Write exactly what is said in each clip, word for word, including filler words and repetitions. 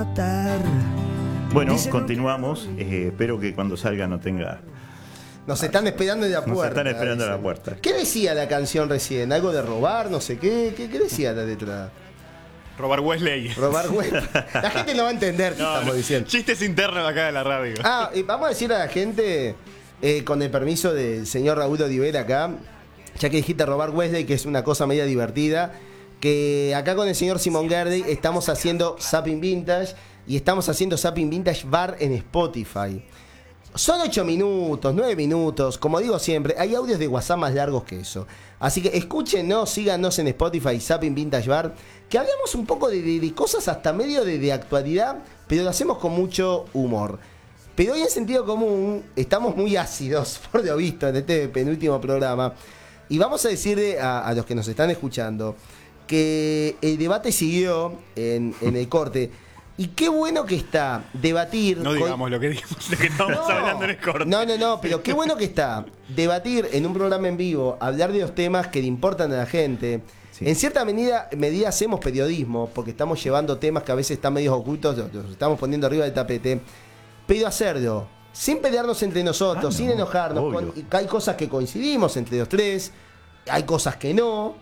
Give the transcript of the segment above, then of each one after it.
Bueno, continuamos. Eh, espero que cuando salga no tenga... Nos están esperando en la puerta. Nos están esperando en la puerta. ¿Qué decía la canción recién? ¿Algo de robar? No sé qué. ¿Qué, qué decía la letra? Robar Wesley. Robar Wesley. La gente no va a entender qué no, estamos no. diciendo. Chistes internos acá de la radio. Ah, y vamos a decir a la gente, eh, con el permiso del señor Raúl Olivera acá, ya que dijiste robar Wesley, que es una cosa media divertida, que acá con el señor Simón Gerdi estamos haciendo Zapping Vintage y estamos haciendo Zapping Vintage Bar en Spotify. Son ocho minutos, nueve minutos, como digo siempre, hay audios de WhatsApp más largos que eso. Así que escúchenos, síganos en Spotify, Zapping Vintage Bar, que hablamos un poco de, de, de cosas hasta medio de, de actualidad, pero lo hacemos con mucho humor. Pero hoy en sentido común estamos muy ácidos, por lo visto, en este penúltimo programa. Y vamos a decirle a, a los que nos están escuchando que el debate siguió en, en el corte. Y qué bueno que está debatir... No digamos con... lo que dijimos, lo que estábamos no, hablando en el corte. No, no, no, pero qué bueno que está debatir en un programa en vivo, hablar de los temas que le importan a la gente. Sí. En cierta medida, medida hacemos periodismo, porque estamos llevando temas que a veces están medio ocultos, los estamos poniendo arriba del tapete. Pero hacerlo sin pelearnos entre nosotros, ah, no, sin enojarnos. Con, hay cosas que coincidimos entre los tres, hay cosas que no,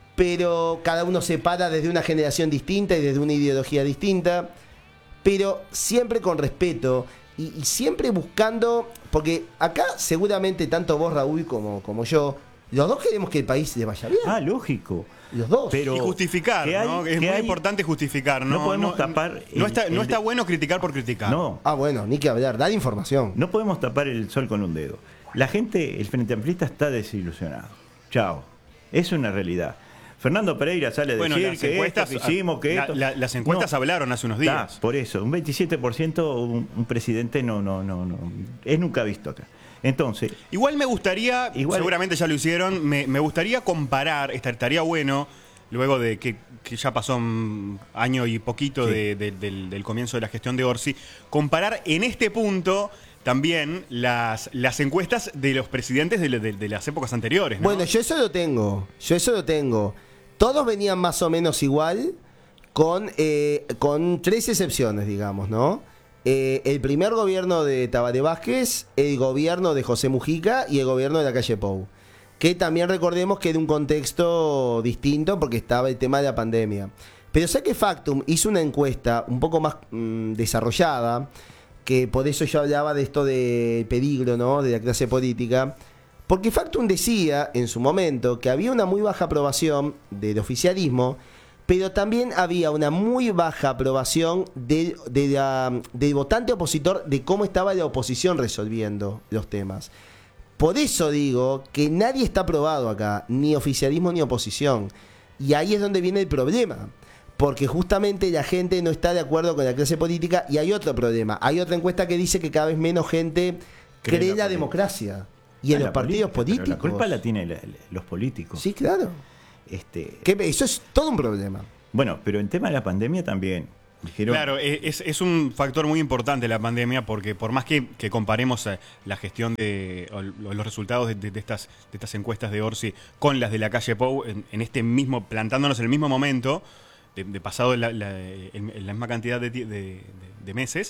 pero cada uno se para desde una generación distinta y desde una ideología distinta. Pero siempre con respeto y, y siempre buscando, porque acá seguramente tanto vos, Raúl, como, como yo, los dos queremos que el país le vaya bien. Ah, lógico. Los dos. Pero y justificar, hay, ¿no? Es muy hay? importante justificar, ¿no? No podemos no, tapar... El, no está, no el, está bueno criticar por criticar. No. Ah, bueno, ni que hablar, dar información. No podemos tapar el sol con un dedo. La gente, el Frente Amplista está desilusionado. Chao. Es una realidad. Fernando Pereira sale a bueno, decir que esto, que hicimos, que la, esto... La, las encuestas no, hablaron hace unos días. Está, por eso, un veintisiete por ciento un, un presidente no, no, no, no, es nunca visto acá. Entonces... Igual me gustaría, igual, seguramente ya lo hicieron, me, me gustaría comparar, estaría bueno, luego de que, que ya pasó un año y poquito sí. de, de, del, del comienzo de la gestión de Orsi, comparar en este punto... También las, las encuestas de los presidentes de, de, de las épocas anteriores, ¿no? Bueno, yo eso lo tengo, yo eso lo tengo. Todos venían más o menos igual, con, eh, con tres excepciones, digamos, ¿no? Eh, el primer gobierno de Tabaré Vázquez, el gobierno de José Mujica y el gobierno de la calle Pou. Que también recordemos que era un contexto distinto porque estaba el tema de la pandemia. Pero sé que Factum hizo una encuesta un poco más mmm, desarrollada, que por eso yo hablaba de esto de peligro, ¿no? De la clase política, porque Factum decía en su momento que había una muy baja aprobación del oficialismo, pero también había una muy baja aprobación de, de la, del votante opositor de cómo estaba la oposición resolviendo los temas. Por eso digo que nadie está aprobado acá, ni oficialismo ni oposición, y ahí es donde viene el problema. Porque justamente la gente no está de acuerdo con la clase política y hay otro problema. Hay otra encuesta que dice que cada vez menos gente cree, cree la, la democracia. Y en los partidos política, políticos. La culpa la tienen la, la, los políticos. Sí, claro. Este... Que eso es todo un problema. Bueno, pero en tema de la pandemia también. Dijeron... Claro, es, es un factor muy importante la pandemia porque por más que, que comparemos la gestión de o los resultados de, de, de, estas, de estas encuestas de Orsi con las de la calle Pou, en, en este mismo, plantándonos en el mismo momento... De, de pasado la, la, la misma cantidad de, de, de, de meses,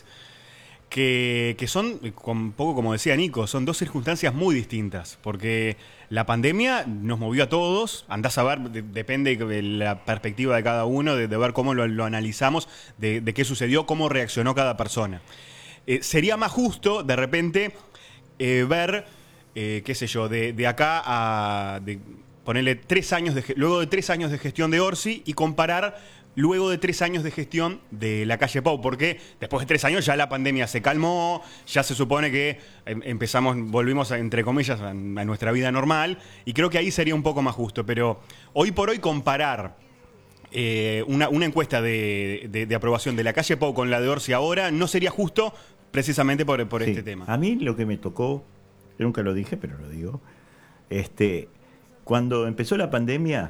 que, que son, un poco como decía Nico, son dos circunstancias muy distintas, porque la pandemia nos movió a todos, andás a ver, de, depende de la perspectiva de cada uno, de, de ver cómo lo, lo analizamos, de, de qué sucedió, cómo reaccionó cada persona. Eh, sería más justo, de repente, eh, ver, eh, qué sé yo, de, de acá a... De, ponerle tres años de, luego de tres años de gestión de Orsi y comparar luego de tres años de gestión de la calle Pou, porque después de tres años ya la pandemia se calmó, ya se supone que empezamos, volvimos a, entre comillas a, a nuestra vida normal, y creo que ahí sería un poco más justo, pero hoy por hoy comparar eh, una, una encuesta de, de, de aprobación de la calle Pou con la de Orsi ahora no sería justo precisamente por, por sí. este tema. A mí lo que me tocó, yo nunca lo dije, pero lo digo, este... Cuando empezó la pandemia,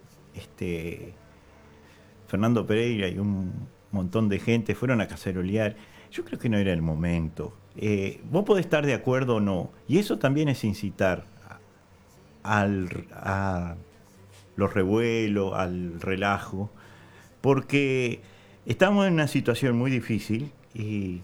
este, Fernando Pereira y un montón de gente fueron a cacerolear. Yo creo que no era el momento. Eh, vos podés estar de acuerdo o no. Y eso también es incitar a, al, a los revuelos, al relajo. Porque estamos en una situación muy difícil y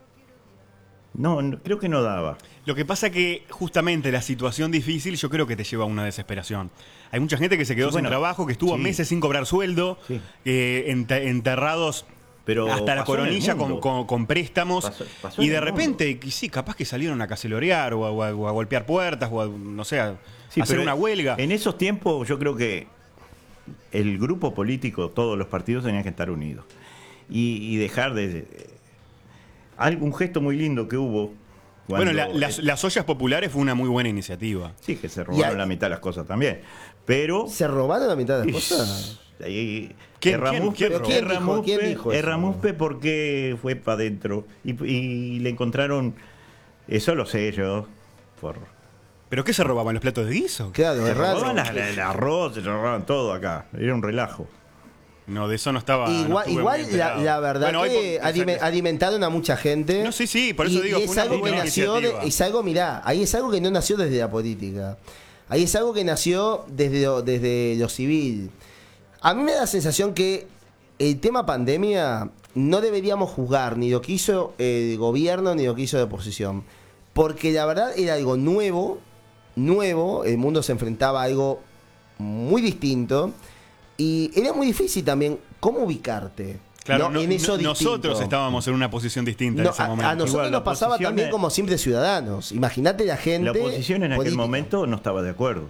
no, no creo que no daba. Lo que pasa que justamente la situación difícil yo creo que te lleva a una desesperación. Hay mucha gente que se quedó Sí, bueno, sin trabajo, que estuvo sí. meses sin cobrar sueldo, Sí. eh, ent- enterrados Pero hasta la pasó en el coronilla con, mundo. con- con préstamos. Pasó- pasó y en de el repente, y sí, capaz que salieron a cacelorear o a, o a- o a golpear puertas o a, no sé, a Sí, hacer pero una huelga. En esos tiempos yo creo que el grupo político, todos los partidos tenían que estar unidos y, y dejar de... Algún gesto muy lindo que hubo. Bueno, cuando- la- las, las ollas populares fue una muy buena iniciativa. Sí, que se robaron Y hay- la mitad de las cosas también. Pero... ¿Se robaron la mitad de las cosas? Ahí, ¿Quién- Erramuspe- quién- quién- quién dijo- Erramuspe- quién dijo eso? Erramuspe porque fue para adentro y, y le encontraron, eso lo sé yo, por... ¿Pero qué se robaban los platos de guiso? Claro, Se es raro. robaban la- la- el arroz, se robaban todo acá, era un relajo. No, de eso no estaba. no Igual, estuve igual muy la, enterado. la verdad Bueno, hoy que por- alime- alimentaron a mucha gente. No, sí, sí, por eso y, digo, y fue es una algo que buena nació de, iniciativa. es algo, mirá, ahí es algo que no nació desde la política. Ahí es algo que nació desde lo, desde lo civil. A mí me da la sensación que el tema pandemia no deberíamos juzgar ni lo que hizo el gobierno ni lo que hizo la oposición. Porque la verdad era algo nuevo, nuevo, el mundo se enfrentaba a algo muy distinto y era muy difícil también cómo ubicarte. Claro, ¿no? no- en eso no- nosotros distinto. estábamos en una posición distinta No, en ese a, momento. a nosotros Igual, la nos pasaba oposición también es- como simples ciudadanos. Imagínate la gente. La oposición en aquel política. momento no estaba de acuerdo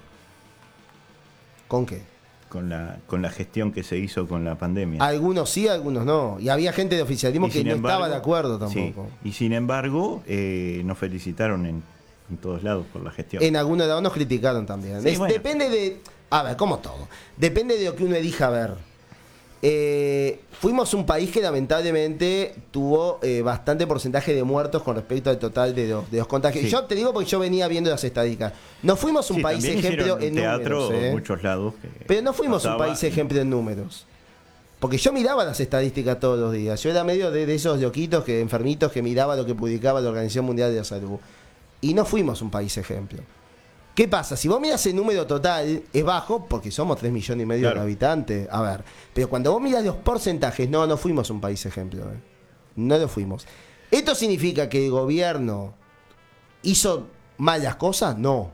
¿Con qué? con la, con la gestión que se hizo con la pandemia. Algunos sí, algunos no. Y había gente de oficialismo Y que sin no embargo- estaba de acuerdo sí, tampoco. y sin embargo, eh, nos felicitaron en, en todos lados por la gestión. En algunos lados nos criticaron también. Sí, Es- bueno. Depende de. A ver, como todo. Depende de lo que uno elija ver. Eh, fuimos un país que lamentablemente tuvo eh, bastante porcentaje de muertos con respecto al total de los, de los contagios. Sí. Yo te digo porque yo venía viendo las estadísticas. No fuimos un Sí, país también ejemplo hicieron en teatro números. ¿eh? en muchos lados. que Pero no fuimos un pasaba- país ejemplo en números. Porque yo miraba las estadísticas todos los días. Yo era medio de, de esos loquitos, que enfermitos que miraba lo que publicaba la Organización Mundial de la Salud. Y no fuimos un país ejemplo. ¿Qué pasa? Si vos miras el número total, es bajo porque somos tres millones y medio Claro. de habitantes. A ver, pero cuando vos miras los porcentajes, no, no fuimos un país ejemplo. ¿eh? No lo fuimos. ¿Esto significa que el gobierno hizo malas cosas? No.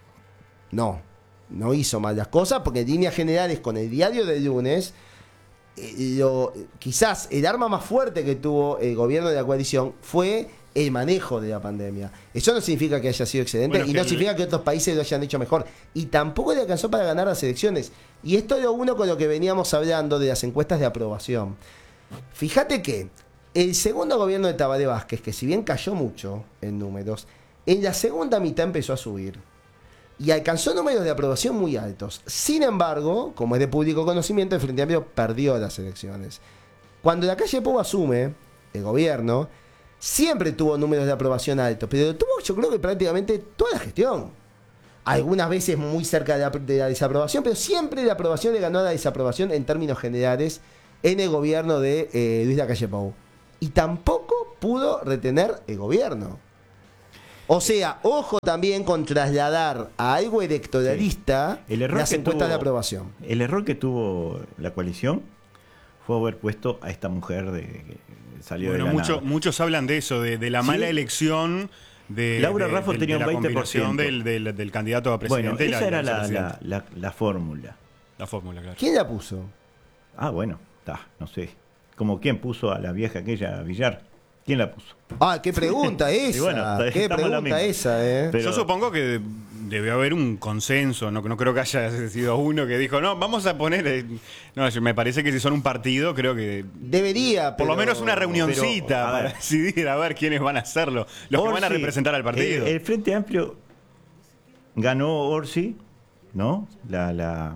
No. No hizo malas cosas porque en líneas generales con el diario del lunes, eh, lo, quizás el arma más fuerte que tuvo el gobierno de la coalición fue el manejo de la pandemia. Eso no significa que haya sido excelente Bueno, y que no el- significa que otros países lo hayan hecho mejor. Y tampoco le alcanzó para ganar las elecciones. Y esto es lo uno con lo que veníamos hablando de las encuestas de aprobación. Fíjate que el segundo gobierno de Tabaré Vázquez, que si bien cayó mucho en números, en la segunda mitad empezó a subir. Y alcanzó números de aprobación muy altos. Sin embargo, como es de público conocimiento, el Frente Amplio perdió las elecciones. Cuando la calle Pou asume el gobierno, siempre tuvo números de aprobación altos, pero tuvo yo creo que prácticamente toda la gestión. Algunas veces muy cerca de la, de la desaprobación, pero siempre la aprobación le ganó a la desaprobación en términos generales en el gobierno de eh, Luis Lacalle Pou. Y tampoco pudo retener el gobierno. O sea, ojo también con trasladar a algo electoralista El error las que encuestas tuvo- de aprobación. El error que tuvo la coalición fue haber puesto a esta mujer de que salió Bueno, de la mucho- nada. muchos hablan de eso, de, de la Sí. mala elección de, Laura de- Raffo de- tenía de un la veinte por ciento. combinación del, del, del candidato a Bueno, presidente. y esa la- era y la la, vicepresidenta. la, la- la fórmula. La fórmula, claro. ¿Quién la puso? Ah, bueno, está, no sé. Como quién puso a la vieja aquella Villar. ¿Quién la puso? Ah, qué pregunta esa. Y bueno, está- qué estamos en la pregunta misma. esa, eh. Pero- Yo supongo que debe haber un consenso, no, no creo que haya sido uno que dijo, no, vamos a poner... eh, No, yo- me parece que si son un partido, creo que... Debería, Por lo pero- menos una reunioncita pero, a para ver. decidir a ver quiénes van a hacerlo, los que van a Orsi, representar al partido. El, el Frente Amplio ganó Orsi, ¿no? La, la,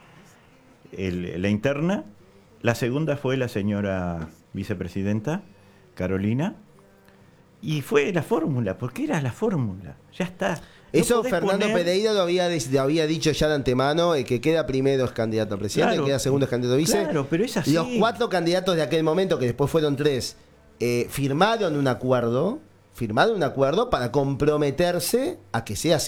el- la interna. La segunda fue la señora vicepresidenta, Carolina. Y fue la fórmula, porque era la fórmula. Ya está. No Eso podés Fernando poner- Pereira lo había, des- lo había dicho ya de antemano, el que queda primero es candidato a presidente, el Claro. que queda segundo es candidato a vice. Claro, pero es así. Los cuatro candidatos de aquel momento, que después fueron tres, eh, firmaron un acuerdo, firmaron un acuerdo para comprometerse a que sea así.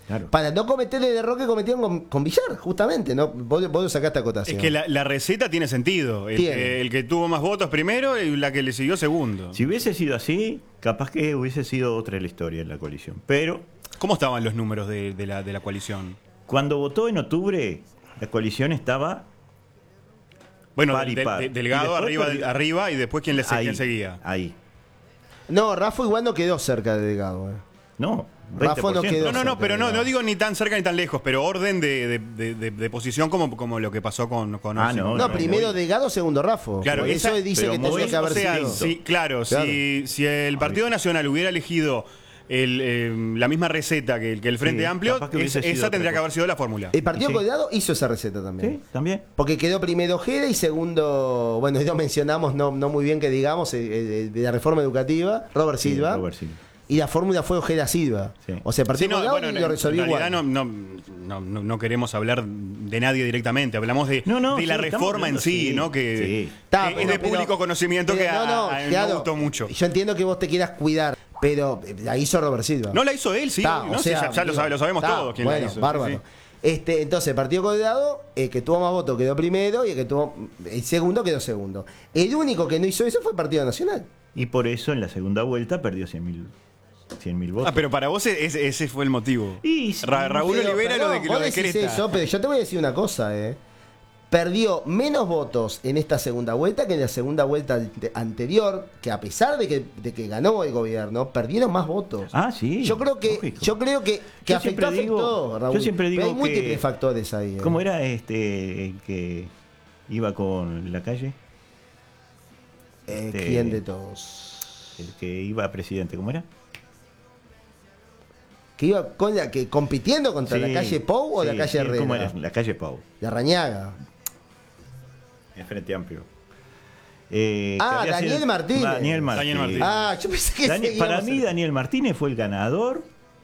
Claro. Para no cometer el error que cometieron con, con Villar, justamente, ¿no? Vos, vos sacaste acotación. Es que la, la receta tiene sentido. El, Tiene. que, el que tuvo más votos primero y la que le siguió segundo. Si hubiese sido así, capaz que hubiese sido otra la historia en la coalición. Pero ¿Cómo estaban los números de, de la, de la coalición? cuando votó en octubre, la coalición estaba Bueno, par y del- par. del- Delgado Y después arriba, perdió. arriba y después quién le se- ahí, quién seguía. ahí. No, Rafa igual no quedó cerca de Delgado. Eh. No, Rafa no veinte por ciento. quedó. No, no, no, cerca pero de no, Delgado. no digo ni tan cerca ni tan lejos, pero orden de, de, de- de- de posición como, como lo que pasó con, con Ah, Orsi. no, No, no, primero muy- Delgado, segundo Rafa. Claro, Por eso esa- dice pero que muy- tenía que haber O sea, sido. sí, claro, Claro. Si, si el Partido Nacional hubiera elegido el, eh, la misma receta que el, que el Frente Sí, Amplio, capaz que es- hubiese sido esa otra tendría que cosa. haber sido la fórmula. El Partido Sí. Colorado hizo esa receta también. Sí, también. Porque quedó primero Ojeda y segundo, bueno, ya mencionamos, no, no muy bien que digamos, el- el de la reforma educativa, Robert Sí, Silva. Robert Silva. Y la fórmula fue Ojeda Silva. Sí. O sea, el Partido Sí, no, Colorado bueno, lo en resolvió realidad igual. no, no, no, no- no queremos hablar de nadie directamente, hablamos de, No, no, de la sí, estamos reforma en hablando, sí, sí, ¿no? Que, sí. Está, que pero- es de pero- público conocimiento pero que no, a, no, a- a mí claro, me gustó mucho. Yo entiendo que vos te quieras cuidar, pero la hizo Robert Silva. No la hizo él, sí, Está, ¿no? o Sí, sea, ya, ya lo, digo, sabe- lo sabemos está, todos quién bueno, la hizo. sí, bárbaro. sí. Este, entonces, el Partido Colorado, el que tuvo más votos quedó primero y el que tuvo el segundo quedó segundo. El único que no hizo eso fue el Partido Nacional. Y por eso en la segunda vuelta perdió cien mil votos. Ah, pero para vos ese, ese fue el motivo. Y sí, Ra- Raúl Pero, Olivera perdón, lo, de, vos lo decís decreta. eso, pero yo te voy a decir una cosa, eh. Perdió menos votos en esta segunda vuelta que en la segunda vuelta ante- anterior, que a pesar de que, de que ganó el gobierno, perdieron más votos. Ah, sí. Yo creo que, lógico. yo creo que, que Yo afectó, siempre digo- afectó, Raúl. yo siempre digo Pero hay que- múltiples factores ahí. eh. ¿Cómo era este el que iba con la calle? Eh, este- ¿Quién de todos? El que iba a presidente, ¿cómo era? Que iba con la, que compitiendo contra Sí, la calle Pou o la sí, calle sí, Herrera. ¿Cómo era? La calle Pau, De Arrañaga. el Frente Amplio. Eh, que Ah, había Daniel sido- Martínez. Daniel Martínez. Daniel Martínez. Ah, yo pensé que Daniel- seguíamos para mí en- Daniel Martínez fue el ganador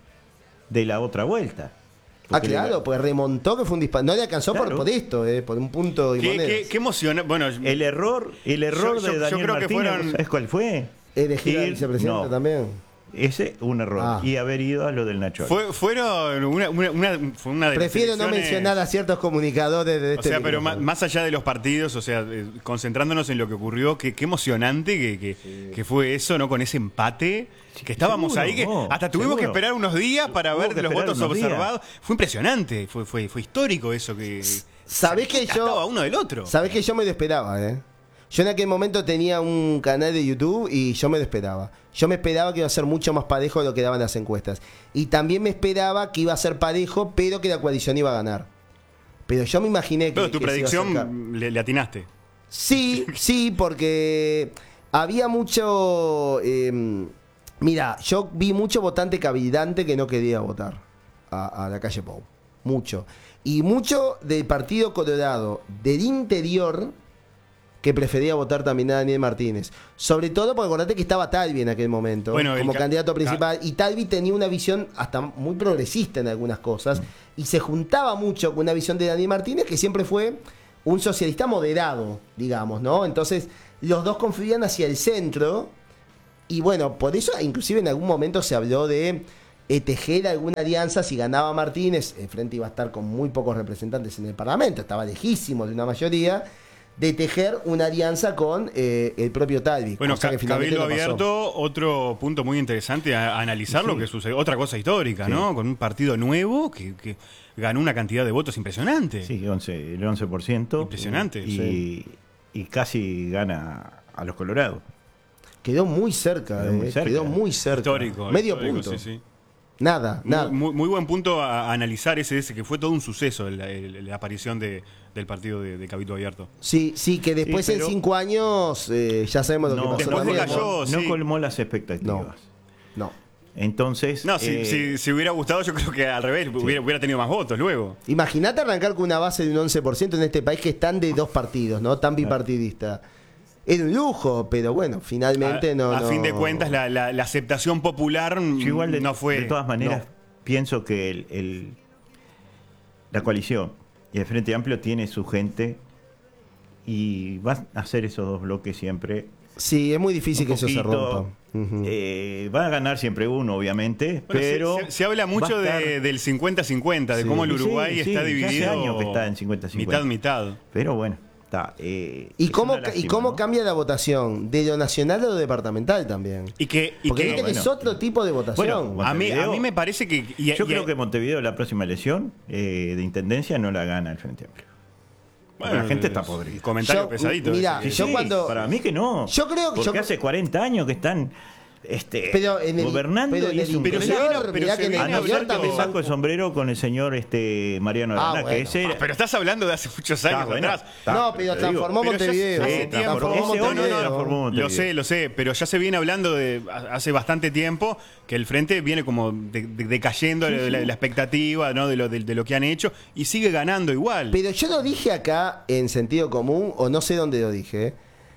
de la otra vuelta. Ah, Porque claro, le- pues remontó que fue un disparo. No le alcanzó por, Claro. por esto, eh, por un punto y Qué, monedas. qué, qué emocionante. Bueno, el error, el error Yo- yo- de yo Daniel creo que Martínez, fueron- ¿sabes cuál fue? Elegir al Ir- vicepresidente no, también. Ese, un error. Ah. Y haber ido a lo del Nacho. fue, fueron una, una, una- fue una de las Prefiero no elecciones- mencionar a ciertos comunicadores de O este sea, pero micrófono. ma- más allá de los partidos, o sea, eh, concentrándonos en lo que ocurrió, que, qué emocionante que, que, que fue eso, ¿no? Con ese empate, que estábamos seguro, ahí, que vos, hasta tuvimos que seguro. esperar unos días para Hubo ver que los esperar votos unos días. observados. Fue impresionante, fue, fue, fue histórico eso que... ¿Sabés que Estaba yo uno del otro. sabés que yo me lo esperaba, eh? Yo en aquel momento tenía un canal de YouTube y yo me lo esperaba. Yo me esperaba que iba a ser mucho más parejo de lo que daban las encuestas. Y también me esperaba que iba a ser parejo, pero que la coalición iba a ganar. Pero yo me imaginé que... Pero tu que se iba a acercar. predicción le, le atinaste. Sí, sí, porque había mucho... eh, mira, yo vi mucho votante cabilante que no quería votar a, a la calle Pou. Mucho. Y mucho del Partido Colorado del interior que prefería votar también a Daniel Martínez. Sobre todo porque acordate que estaba Talvi en aquel momento Bueno, el como ca- candidato principal. Y Talvi tenía una visión hasta muy progresista en algunas cosas. Y se juntaba mucho con una visión de Daniel Martínez que siempre fue un socialista moderado, digamos, ¿no? Entonces, los dos confluían hacia el centro. Y bueno, por eso inclusive en algún momento se habló de eh, tejer alguna alianza si ganaba Martínez. El frente iba a estar con muy pocos representantes en el Parlamento, estaba lejísimo de una mayoría, de tejer una alianza con eh, el propio Talvi. Bueno, cosa ca- que finalmente Cabildo no pasó. Abierto, otro punto muy interesante a, a analizar lo que sucedió. Otra cosa histórica, ¿no? Con un partido nuevo que, que ganó una cantidad de votos impresionante. Sí, once, el once por ciento. Impresionante, Y, sí. y casi gana a los Colorados. Quedó muy cerca, Quedó muy eh, cerca. quedó muy cerca. Histórico. Medio histórico, punto. sí, sí. Nada, nada. Muy, muy, muy buen punto a, a analizar ese, ese, que fue todo un suceso el- el- la aparición de, del partido de, de Cabildo Abierto. Sí, sí, que después Sí, pero- en cinco años eh, ya sabemos lo No, que pasó después también, decayó. ¿no? no sí. colmó las expectativas. No. Entonces. No, si, eh, si, si hubiera gustado, yo creo que al revés, hubiera, hubiera tenido más votos luego. Imagínate arrancar con una base de un once por ciento en este país que están de dos partidos, ¿no? Tan bipartidista. Era un lujo, pero bueno, finalmente a, no. a no- fin de cuentas, la, la- la aceptación popular mm, yo igual de, no fue. de todas maneras, no. pienso que el, el- la coalición y el Frente Amplio tiene su gente y va a hacer esos dos bloques siempre Sí, es muy difícil un que eso se poquito, rompa. Ujú. eh, va a ganar siempre uno, obviamente, Bueno, se- pero... se, se habla mucho va a estar- de- del cincuenta cincuenta, de Sí. cómo el Sí, Uruguay sí, está ya hace dividido años que está en cincuenta cincuenta. mitad-mitad. Pero bueno, está. eh, ¿Y es cómo, una ¿Y lástima, cómo ¿no? cambia la votación? ¿De lo nacional a lo departamental también? Y que, y Porque que- viste que es bueno. otro tipo de votación. Bueno, a, mí, a Montevideo- mí me parece que... y- Yo y- creo que Montevideo la próxima elección eh, de intendencia no la gana el Frente Amplio. Porque la gente está es- podrida. Comentario Yo- pesadito. mira, ese que- yo cuando- Para mí que no. Yo creo que- Porque yo- hace cuarenta años que están este, Pero en el- gobernando pero en y el es un Pero se interior, vino- pero mirá se que en el vino A no interior ser que me también- saco el sombrero con el señor este Mariano Ah, Arana, bueno. que ese era- Ah, pero estás hablando de hace muchos años Está, bueno, atrás. está, No, pero te transformó digo. Pero ya Montevideo. hace Sí, tiempo. Transformó ese hombre Montevideo. transformó Montevideo. Lo sé, lo sé, pero ya se viene hablando de hace bastante tiempo que el frente viene como de- de- decayendo la, la- la expectativa, ¿no? de, lo, de, de lo que han hecho y sigue ganando igual. Pero yo lo dije acá en sentido común, o no sé dónde lo dije,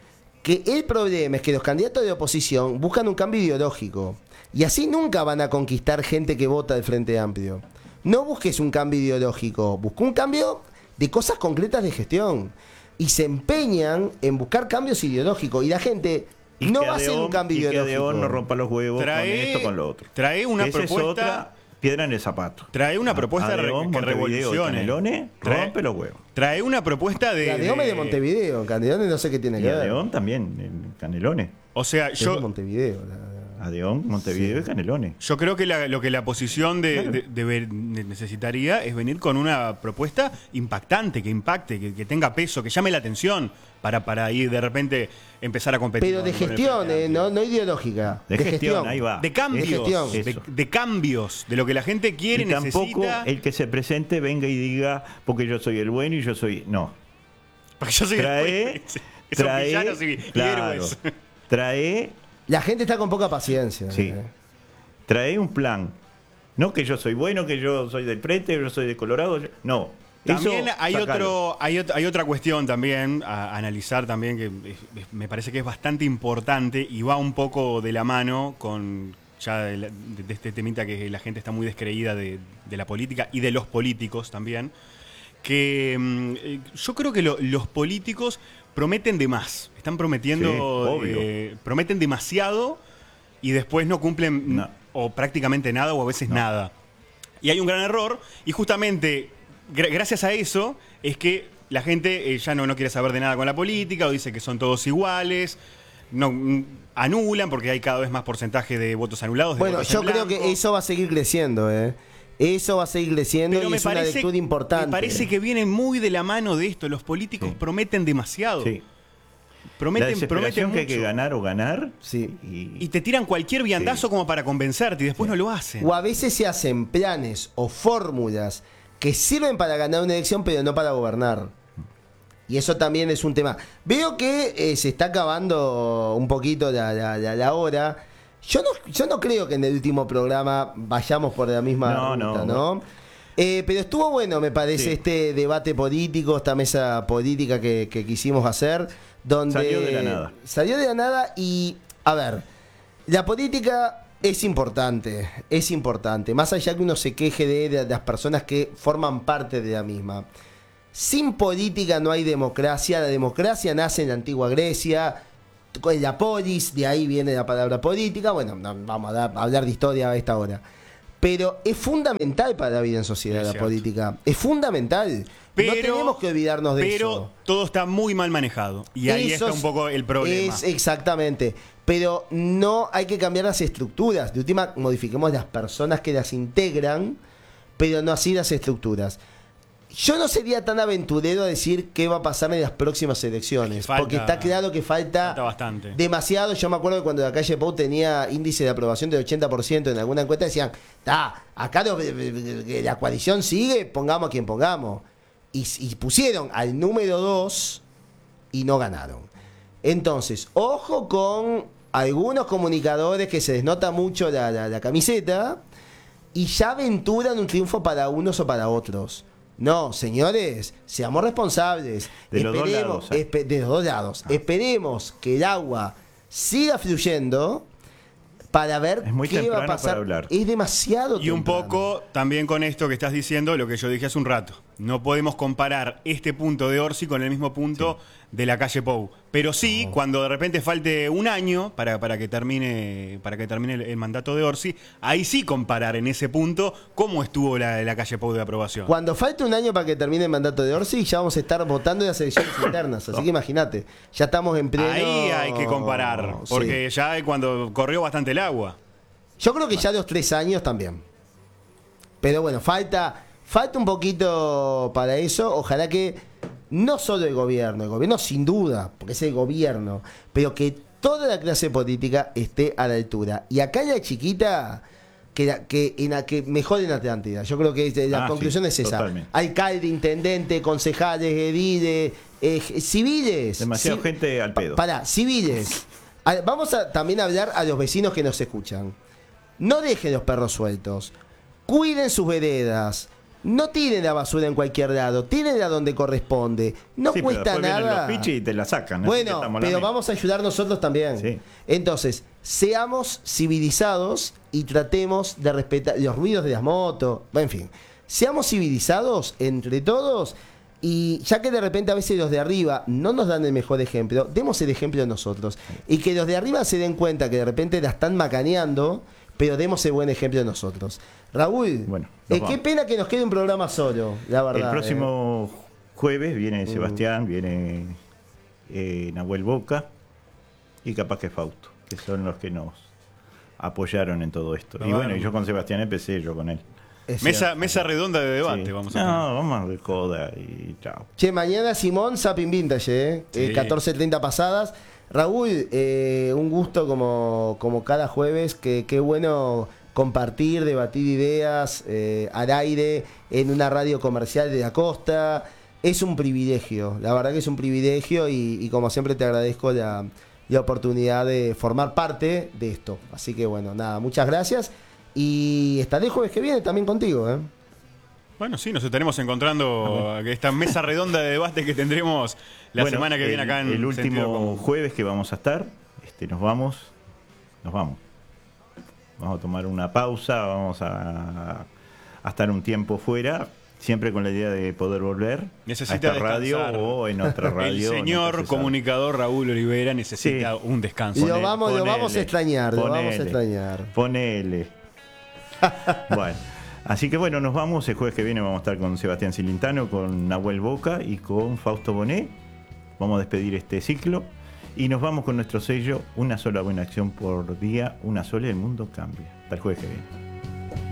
que el problema es que los candidatos de oposición buscan un cambio ideológico. Y así nunca van a conquistar gente que vota del Frente Amplio. No busques un cambio ideológico, busca un cambio de cosas concretas de gestión. Y se empeñan en buscar cambios ideológicos. Y la gente Y no que va a hacer un Adeón- cambio y que ideológico. Adeón no rompa los huevos Trae- con esto, con lo otro. trae una Esa es propuesta- otra piedra en el zapato. Trae una propuesta re- Adeón, que Montevideo y revolucione. Canelones, Trae- rompe los huevos. Trae una propuesta de. Adeón es de de- Montevideo, Canelones no sé qué tiene Y que ver. Adeón también, en Canelones. O sea, Es de yo, Montevideo. la- Adeón, Montevideo y Canelones. yo creo que la- lo que la oposición de, Claro. de- de ver- de- necesitaría es venir con una propuesta impactante, que impacte, que, que tenga peso, que llame la atención para, para ir de repente empezar a competir. Pero de con- con el gestión, Frente eh, Amplio. no, no ideológica. De, gestión, ahí va. De cambios, De gestión. de, Eso. de cambios, de lo que la gente quiere, Y tampoco necesita. el que se presente venga y diga, porque yo soy el bueno y yo soy... No. Porque yo soy Trae... esos trae villanos y, y claro, héroes. trae... La gente está con poca paciencia. Sí. eh. Trae un plan. No que yo soy bueno, que yo soy del Frente, que yo soy de Colorado. yo- No. También Eso, hay sacalo. otro, hay, ot- hay otra cuestión también a, a analizar también que es- es- me parece que es bastante importante y va un poco de la mano con ya de, la- de- de este temita que la gente está muy descreída de, de la política y de los políticos también. Que mm, eh, yo creo que lo- los políticos prometen de más. Están prometiendo, Sí, obvio. eh, prometen demasiado y después no cumplen No. o prácticamente nada o a veces No. nada. Y hay un gran error y justamente gra- gracias a eso es que la gente eh, ya no, no quiere saber de nada con la política o dice que son todos iguales, no mm, anulan porque hay cada vez más porcentaje de votos anulados. de Bueno, votos yo en creo blanco. que eso va a seguir creciendo, ¿eh? Eso va a seguir creciendo Pero y me es una parece, lectura importante. me parece que viene muy de la mano de esto. Los políticos Sí. prometen demasiado. Sí. La Prometen, prometen desesperación que hay mucho. que ganar o ganar. Sí. Y, Y te tiran cualquier viandazo Sí. como para convencerte y después no lo hacen. O a veces se hacen planes o fórmulas que sirven para ganar una elección, pero no para gobernar. Y eso también es un tema. Veo que eh, se está acabando un poquito la, la- la- la hora. Yo no, yo no creo que en el último programa vayamos por la misma No, ruta, no, ¿no? Eh, pero estuvo bueno, me parece, Sí. este debate político, esta mesa política que, que quisimos hacer. Donde Salió de la nada. Salió de la nada y, a ver, la política es importante, es importante. Más allá que uno se queje de, de las personas que forman parte de la misma. Sin política no hay democracia. La democracia nace en la antigua Grecia, con la polis, de ahí viene la palabra política. Bueno, no, vamos a, dar- a hablar de historia a esta hora. Pero es fundamental para la vida en sociedad Es la cierto. política. Es fundamental. Pero, no tenemos que olvidarnos de pero eso. todo está muy mal manejado. Y ahí Eso está es- un poco el problema. Es exactamente. Pero no hay que cambiar las estructuras. De última, modifiquemos las personas que las integran, pero no así las estructuras. Yo no sería tan aventurero a decir qué va a pasar en las próximas elecciones. Falta- porque está claro que falta, falta bastante. demasiado. Yo me acuerdo que cuando la calle Pou tenía índice de aprobación del ochenta por ciento en alguna encuesta, decían, está, acá lo- la coalición sigue, pongamos a quien pongamos. Y, y pusieron al número dos y no ganaron. Entonces, ojo con algunos comunicadores que se les nota mucho la, la- la camiseta y ya aventuran un triunfo para unos o para otros. No, señores, seamos responsables. De los dos Esperemos- lados, ¿eh? espe- de los dos lados. Esperemos que el agua siga fluyendo para ver Es muy qué va a temprano pasar. para hablar. Es demasiado Y un temprano. poco también con esto que estás diciendo, lo que yo dije hace un rato. No podemos comparar este punto de Orsi con el mismo punto de la calle Pou. Pero sí, No. cuando de repente falte un año para, para que termine, para que termine el, el mandato de Orsi, ahí sí comparar en ese punto cómo estuvo la, la calle Pou de aprobación. Cuando falte un año para que termine el mandato de Orsi, ya vamos a estar votando en las elecciones internas. Así que imagínate, ya estamos en pleno. Ahí hay que comparar, Sí. porque ya cuando corrió bastante el agua. Yo creo que ya los tres años también. Pero bueno, falta, falta un poquito para eso. Ojalá que no solo el gobierno, el gobierno sin duda, porque es el gobierno, pero que toda la clase política esté a la altura. Y acá la chiquita, que, la- que, en la que mejor en Atlántida. Yo creo que la Ah, conclusión sí, es esa. totalmente. Alcalde, intendente, concejales, ediles, eh, civiles. Demasiada Ci- gente al pedo. Pará, civiles. A- Vamos a también hablar a los vecinos que nos escuchan. No dejen los perros sueltos. Cuiden sus veredas. No tiren la basura en cualquier lado. Tírenla donde corresponde. No Sí, pero cuesta después vienen nada. los pichis y te la sacan. así que Bueno, estamos en la pero misma. vamos a ayudar nosotros también. Sí. Entonces, seamos civilizados y tratemos de respetar los ruidos de las motos. En fin, seamos civilizados entre todos. Y ya que de repente a veces los de arriba no nos dan el mejor ejemplo, demos el ejemplo nosotros. Y que los de arriba se den cuenta que de repente la están macaneando, pero demos el buen ejemplo nosotros. Raúl, Bueno, nos eh, qué vamos. pena que nos quede un programa solo, la verdad. El próximo jueves viene Mm. Sebastián, viene eh, Nahuel Boca y capaz que Fausto, que son los que nos apoyaron en todo esto. No, y bueno, bueno. y yo con Sebastián empecé, yo con él. eh. Es Mesa, cierto. mesa redonda de debate, Sí. vamos a No, tener. vamos de joda y chao. Che, mañana Simón Zapping Vintage, ¿eh? Sí. Eh, catorce treinta pasadas. Raúl, eh, un gusto como, como cada jueves. Que, qué bueno compartir, debatir ideas eh, al aire en una radio comercial de la costa. Es un privilegio, la verdad que es un privilegio y, y como siempre te agradezco la, la oportunidad de formar parte de esto. Así que bueno, nada, muchas gracias y estaré el jueves que viene también contigo, ¿eh? Bueno, sí, nos estaremos encontrando esta mesa redonda de debate que tendremos la Bueno, semana que el, viene acá en el Sentido último Común. jueves que vamos a estar, este, nos vamos, nos vamos. Vamos a tomar una pausa, vamos a, a estar un tiempo fuera, siempre con la idea de poder volver Necesita a esta radio descansar. o en otra radio. El señor nunca se sabe. comunicador Raúl Olivera necesita Sí. un descanso. Lo Ponele, vamos- lo vamos a ponele, extrañar, lo vamos a ponele, extrañar. Ponele. Bueno, así que bueno, nos vamos. El jueves que viene vamos a estar con Sebastián Cilintano, con Nahuel Boca y con Fausto Bonet. Vamos a despedir este ciclo y nos vamos con nuestro sello: una sola buena acción por día, una sola y el mundo cambia. Hasta el jueves que viene.